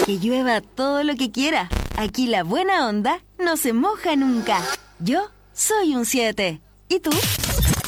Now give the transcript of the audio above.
Que llueva todo lo que quiera. Aquí la buena onda no se moja nunca. Yo soy un 7. ¿Y tú?